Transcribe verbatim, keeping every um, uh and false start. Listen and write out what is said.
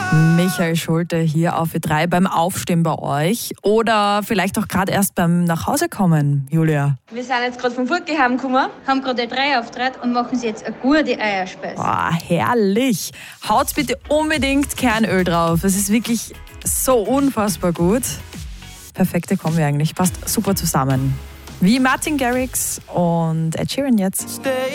Michael Schulte hier auf Ö drei beim Aufstehen bei euch oder vielleicht auch gerade erst beim Nachhausekommen, Julia. Wir sind jetzt gerade vom Furtge heimgekommen, haben gerade Ö drei Auftritt und machen sie jetzt eine gute Eierspeise. Boah, herrlich. Haut bitte unbedingt Kernöl drauf. Es ist wirklich so unfassbar gut. Perfekte Kombi eigentlich, passt super zusammen. Wie Martin Garrix und Ed Sheeran jetzt.